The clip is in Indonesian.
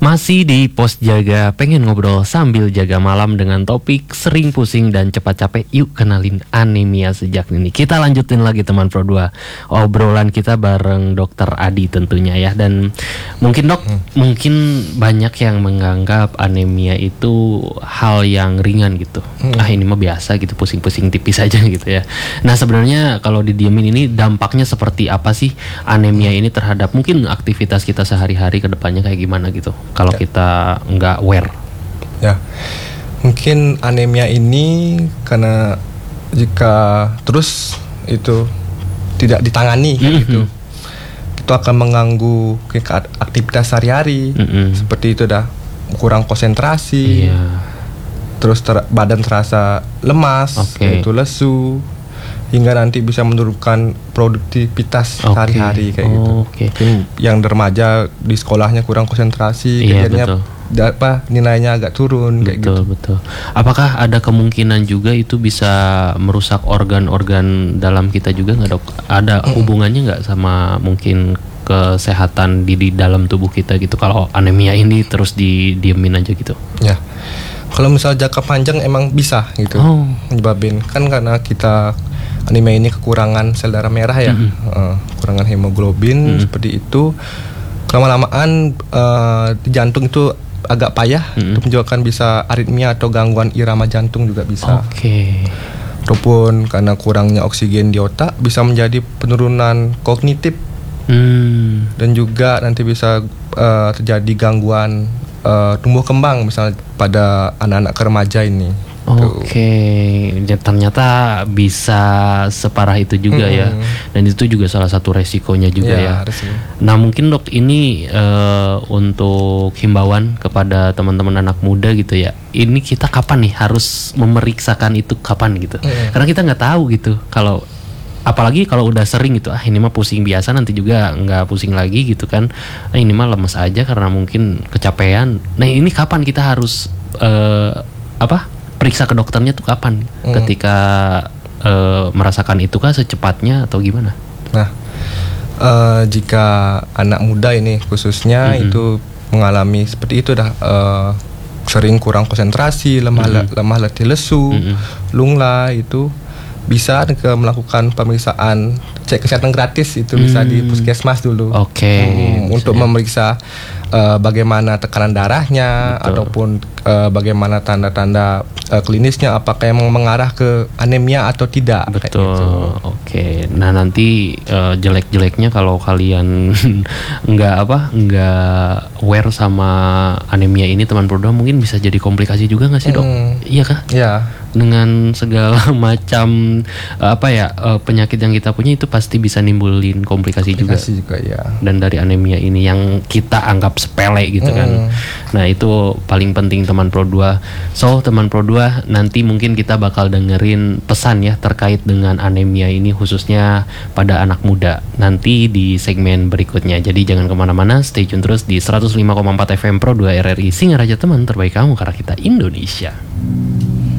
Masih di Pos Jaga, pengen ngobrol sambil jaga malam dengan topik sering pusing dan cepat capek. Yuk kenalin anemia sejak dini. Kita lanjutin lagi teman Pro 2. Obrolan kita bareng Dokter Adi tentunya ya. Dan mungkin dok, mungkin banyak yang menganggap anemia itu hal yang ringan gitu. Ini mah biasa gitu, pusing-pusing tipis aja gitu ya. Nah sebenarnya kalau didiemin ini dampaknya seperti apa sih anemia ini terhadap mungkin aktivitas kita sehari-hari ke depannya kayak gimana gitu? Kalau kita nggak aware. Ya, mungkin anemia ini karena jika terus itu tidak ditangani gitu, itu akan mengganggu aktivitas sehari-hari. Seperti itu dah, kurang konsentrasi, terus badan terasa lemas, itu lesu, hingga nanti bisa menurunkan produktivitas sehari-hari kayak gitu. Mungkin yang remaja di sekolahnya kurang konsentrasi, kerjanya nilainya agak turun kayak gitu. Betul. Apakah ada kemungkinan juga itu bisa merusak organ-organ dalam kita juga nggak dok? Ada hubungannya nggak sama mungkin kesehatan di dalam tubuh kita gitu? Kalau anemia ini terus didiemin aja gitu? Ya. Kalau misal jangka panjang emang bisa gitu menyebabin, kan karena kita anemia ini kekurangan sel darah merah ya, kekurangan hemoglobin seperti itu. Lama-lamaan di jantung itu agak payah, itu menyebabkan bisa aritmia atau gangguan irama jantung juga bisa. Ataupun karena kurangnya oksigen di otak bisa menjadi penurunan kognitif, dan juga nanti bisa terjadi gangguan tumbuh kembang misalnya pada anak-anak remaja ini. Ternyata bisa separah itu juga ya. Dan itu juga salah satu resikonya juga ya. Nah mungkin dok ini untuk himbauan kepada teman-teman anak muda gitu ya. Ini kita kapan nih harus memeriksakan itu kapan gitu? Karena kita nggak tahu gitu. Kalau apalagi kalau udah sering gitu, ini mah pusing biasa, nanti juga nggak pusing lagi gitu kan. Ini mah lemes aja karena mungkin kecapean. Nah ini kapan kita harus periksa ke dokternya tuh kapan? Ketika merasakan itu kah secepatnya atau gimana? Nah jika anak muda ini khususnya itu mengalami seperti itu dah, sering kurang konsentrasi, lemah letih lesu, lungla, itu bisa melakukan pemeriksaan cek kesehatan gratis, itu bisa di puskesmas dulu. Untuk memeriksa bagaimana tekanan darahnya, ataupun bagaimana tanda-tanda klinisnya, apakah yang mengarah ke anemia atau tidak. Nah nanti jelek-jeleknya kalau kalian nggak aware sama anemia ini teman Pro 2, mungkin bisa jadi komplikasi juga nggak sih dok? Iya kah? Iya. Dengan segala macam penyakit yang kita punya itu pasti bisa nimbulin komplikasi juga ya. Dan dari anemia ini yang kita anggap sepele gitu kan. Nah itu paling penting teman Pro 2. So teman Pro 2, nanti mungkin kita bakal dengerin pesan ya terkait dengan anemia ini khususnya pada anak muda nanti di segmen berikutnya. Jadi jangan kemana-mana, stay tune terus di 105,4 FM Pro 2 RRI Singaraja, teman terbaik kamu karena kita Indonesia.